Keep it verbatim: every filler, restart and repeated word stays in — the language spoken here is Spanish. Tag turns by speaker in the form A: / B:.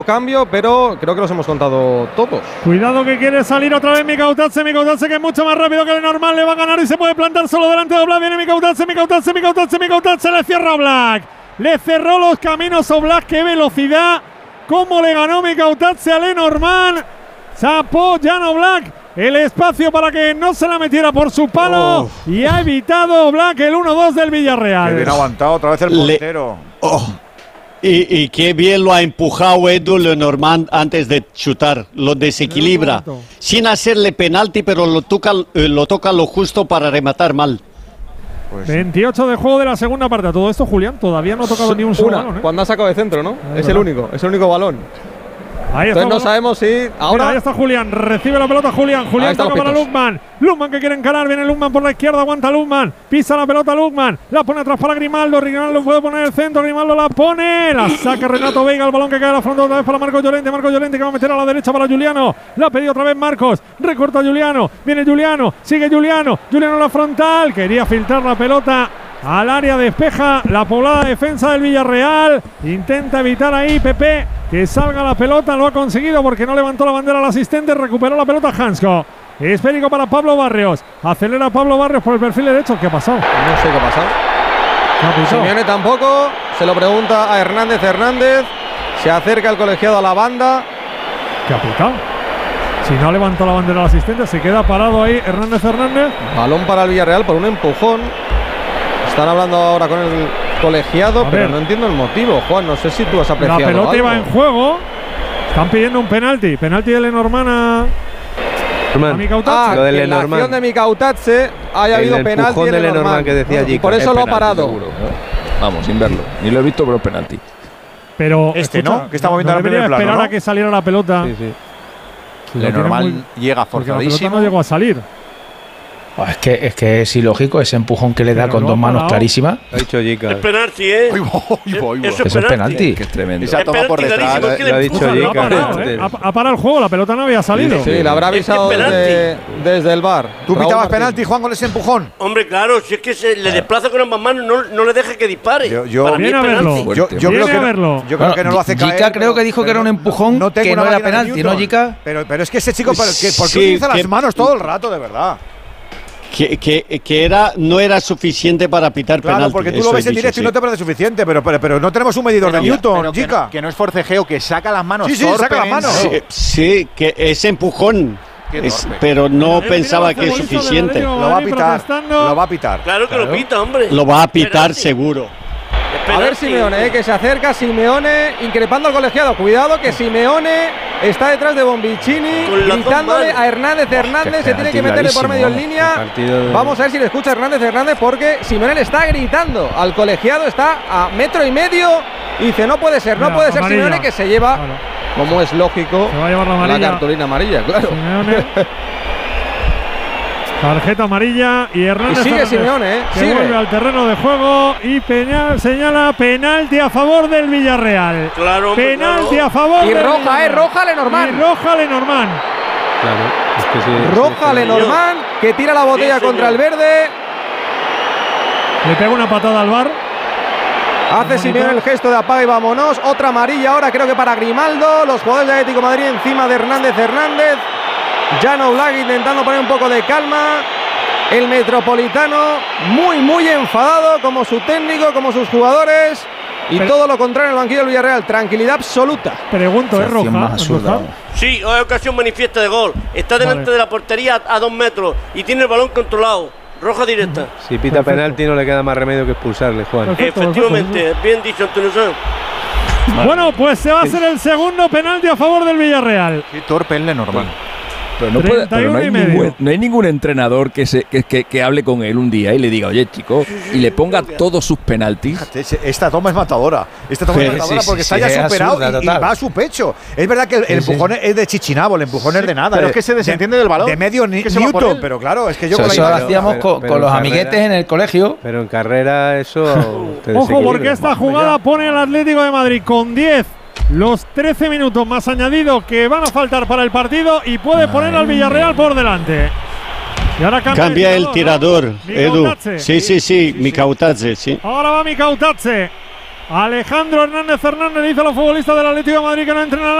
A: Cambio, pero creo que los hemos contado todos.
B: Cuidado que quiere salir otra vez Mikautadze, Mikautadze que es mucho más rápido que de normal, le va a ganar y se puede plantar solo delante de Oblak. Viene Mikautadze, Mikautadze, Mikautadze, Mikautadze, le cierra Oblak. Le cerró los caminos Oblak, qué velocidad. Cómo le ganó Mikautadze a Lenormand. Zapó Jan Oblak el espacio para que no se la metiera por su palo. Oh. Y ha evitado Oblak el uno dos del Villarreal.
C: Qué bien aguantado otra vez el portero.
D: Le... Oh. Y, y qué bien lo ha empujado Edu Lenormand antes de chutar, lo desequilibra, sin hacerle penalti, pero lo toca, eh, lo toca lo justo para rematar mal.
B: Pues veintiocho de juego de la segunda parte. Todo esto, Julián, todavía no ha tocado ni un solo balón, ¿eh?
A: Cuando ha sacado de centro, ¿no? Es, es el único, es el único balón.
B: Ahí
A: Entonces
B: está,
A: no sabemos si ahora.
B: Mira, ahí está Julián, recibe la pelota Julián. Julián toca para Lukman. Lukman que quiere encarar, viene Lukman por la izquierda, aguanta Lukman. Pisa la pelota Lukman, la pone atrás para Grimaldo. Grimaldo puede poner el centro, Grimaldo la pone. La saca Renato Veiga, el balón que cae a la frontal otra vez para Marcos Llorente. Marcos Llorente que va a meter a la derecha para Juliano. La ha pedido otra vez Marcos. Recorta Juliano, viene Juliano, sigue Juliano. Juliano la frontal, quería filtrar la pelota al área, despeja la poblada defensa del Villarreal. Intenta evitar ahí Pepe que salga la pelota, lo ha conseguido porque no levantó la bandera al asistente. Recuperó la pelota Hansko. Esférico para Pablo Barrios. Acelera Pablo Barrios por el perfil derecho. ¿Qué ha pasado?
A: No sé qué ha pasado. Simeone tampoco. Se lo pregunta a Hernández Hernández. Se acerca el colegiado a la banda.
B: ¿Qué ha pitado? Si no levantó la bandera al asistente, se queda parado ahí Hernández Hernández.
A: Balón para el Villarreal por un empujón. Están hablando ahora con el colegiado, pero no entiendo el motivo, Juan. No sé si tú has apreciado
B: La pelota
A: algo.
B: Iba en juego. Están pidiendo un penalti. Penalti de Lenormand a, a Mikautadze.
A: Ah, lo de Lenormand. En la acción de Mikautadze haya habido
E: el
A: penalti de
E: Lenormand,
A: Lenormand
E: que decía allí.
A: Por eso lo ha parado.
E: Seguro, ¿no? Vamos, sin verlo. Ni lo he visto, pero penalti.
B: Pero
C: este
B: escucha,
C: no, que está moviendo
B: no
C: la primera plano,
B: esperar
C: ¿no?
B: a que saliera la pelota.
E: Sí, sí.
C: Lenormand llega
B: forzadísimo. La pelota no llegó a salir.
F: Oh, es, que, es que es ilógico ese empujón que le da
B: pero
F: con
B: no
F: dos manos
B: parado.
F: clarísimas.
E: Ha dicho Jica.
G: Es penalti, ¿eh?
C: Uy, uy, uy, uy.
G: Eso
F: Eso es penalti.
E: Que es tremendo.
C: Y se ha tomado por detrás.
E: Lo, lo ha dicho
B: Lo ha
E: Jica.
B: parado, ¿eh? ha, ha parado el juego, la pelota no había salido.
A: Sí, la habrá avisado
G: Es que es
A: desde, desde el bar.
C: ¿Tú
A: Raúl
C: pitabas
A: Martín.
C: penalti, Juan, con ese empujón?
G: Hombre, claro, si es que se le desplaza con ambas manos, no, no le deje que dispare.
C: Yo- yo-
G: Para mí
B: Viene
G: es
B: a verlo.
G: penalti.
C: Yo, yo
B: Viene
C: creo que
B: a
C: no-
B: verlo.
C: yo creo
F: Bueno,
C: que no lo hace caer.
F: Jica creo
C: pero-
F: que dijo que era un
C: pero
F: empujón
C: no tengo
F: que
C: una
F: no era
C: máquina de
F: penalti, ¿no,
C: Newton.
F: Jica?
C: Pero, pero es que ese chico, ¿por qué, por qué
D: Sí,
C: utiliza
D: que-
C: las manos todo el rato, de verdad?
D: Que, que, que era, no era suficiente para pitar
C: Claro,
D: penalti.
C: porque tú
D: eso
C: lo ves
D: he
C: en
D: dicho,
C: directo y
D: sí.
C: no te parece suficiente, pero, pero, pero no tenemos un medidor de Newton,
H: pero que
C: Jica.
H: no, que no es forcejeo, que saca las manos.
C: Sí, sí, saca las manos.
D: Sí, sí, que ese empujón,
H: Qué
D: es-
H: torpe.
D: pero no
B: Mira,
D: pensaba
B: mira,
D: que es
B: el futbolista
D: suficiente.
B: del Atlético
C: Lo va a
B: Madrid
C: pitar,
B: protestando.
C: lo va a pitar.
G: Claro que lo pita, hombre.
D: Lo va a pitar
G: Penalti.
D: seguro.
G: Es
A: A ver
G: penalti.
A: Simeone, eh, que se acerca Simeone increpando al colegiado. Cuidado que Simeone está detrás de Bombicini,
G: Con las dos
A: gritándole
G: manos.
A: a Hernández Hernández. Se tiene que meterle por medio en línea.
E: Partido de-
A: Vamos a ver si le escucha Hernández Hernández porque Simeone le está gritando al colegiado. Está a metro y medio y dice no puede ser, no
B: Mira,
A: puede ser
B: amarilla.
A: Simeone, que se lleva,
B: Claro.
A: como es lógico,
B: Se va a llevar la amarilla.
A: cartulina amarilla, claro.
B: Simeone. Tarjeta amarilla y Hernández.
A: Y sigue
B: Hernández,
A: Simeone, eh,
B: que
A: sigue.
B: vuelve al terreno de juego y Peñal señala penalti a favor del Villarreal.
G: Claro, hombre,
B: Penalti
G: claro.
B: a favor
A: Y
B: del
A: roja,
B: Villarreal.
A: eh, roja Lenormand.
B: Y roja Lenormand.
E: Claro, es que sí,
A: Roja
E: sí,
A: Lenormand, que tira la botella
G: Sí,
A: contra el
G: señor.
A: verde.
B: Le pega una patada al bar.
A: Hace Simeone el gesto de apaga y vámonos. Otra amarilla ahora creo que para Grimaldo. Los jugadores de Atlético de Madrid encima de Hernández Hernández. Jan Oblak intentando poner un poco de calma. El Metropolitano muy muy enfadado como su técnico, como sus jugadores. Y
B: Pero-
A: todo lo contrario en el banquillo del Villarreal. Tranquilidad absoluta.
B: Pregunto, ¿es
F: Acción
B: roja?
F: más
B: ¿Es
F: absurda,
B: roja?
F: vamos.
G: Sí, hoy ocasión manifiesta de gol. Está delante
B: Vale.
G: de la portería a, a dos metros y tiene el balón controlado. Roja directa.
E: Si pita
B: Perfecto.
E: penalti no le queda más remedio que expulsarle, Juan.
B: Perfecto,
G: Efectivamente, bien dicho, Antonio Sanz.
B: Bueno, pues se va a hacer el segundo penalti a favor del Villarreal.
H: Qué torpe el Lenormand.
I: Pero no, puede- pero no, hay
B: treinta y uno y
I: ningún,
B: medio.
I: no hay ningún entrenador que, se, que, que, que hable con él un día y le diga, oye, chico, y le ponga todos sus penaltis.
C: Fíjate, ese- Esta toma es matadora. Esta toma
F: Sí,
C: es matadora
F: sí,
C: porque
F: sí,
C: está
F: sí,
C: ya
F: es
C: superado
F: absurda,
C: y- y,
F: total.
C: va a su pecho. Es verdad que el, el
F: Sí,
C: empujón es de Chichinabo, el empujón es de nada.
H: pero
C: de-
H: es que se desentiende del balón.
C: De medio ni-
H: que se va por
C: Newton,
H: él.
C: pero claro, es que yo
F: Eso,
C: con la
F: eso lo
C: imagen-
F: hacíamos
E: pero-
F: con,
E: pero
F: con los
E: en
F: amiguetes
E: carrera-
F: en el colegio.
E: Pero en carrera eso te
B: Ojo,
E: desequilibra.
B: porque esta jugada pone al Atlético de Madrid con diez. Los trece minutos más añadidos que van a faltar para el partido y puede poner al Villarreal por delante. Y ahora cambia,
D: Cambia el tirador,
B: ¿no?
D: Edu.
B: Mikautadze.
D: Sí, sí, sí, Mikautadze, sí.
B: Ahora va Mikautadze. Alejandro Hernández Hernández dice a los futbolistas del Atlético de Madrid que no entrenan